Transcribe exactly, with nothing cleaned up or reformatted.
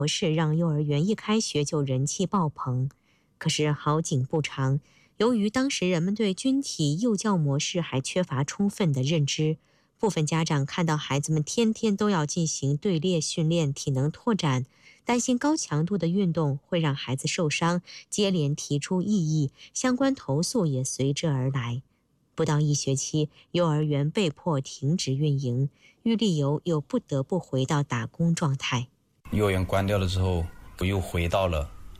模式让幼儿园一开学就人气爆棚。可是好景不长，由于当时人们对军体幼教模式还缺乏充分的认知，部分家长看到孩子们天天都要进行队列训练、体能拓展，担心高强度的运动会让孩子受伤，接连提出异议，相关投诉也随之而来。不到一学期，幼儿园被迫停止运营，育丽游又不得不回到打工状态。 幼儿园关掉了之后，我又回到了